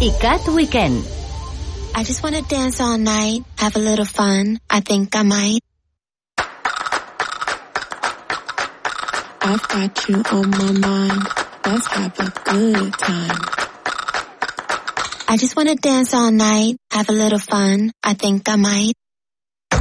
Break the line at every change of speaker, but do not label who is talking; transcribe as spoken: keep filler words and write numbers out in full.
ICAT Weekend.
I just wanna dance all night, have a little fun, I think I might. I've got you on my mind, let's have a good time. I just wanna dance all night, have a little fun, I think I might.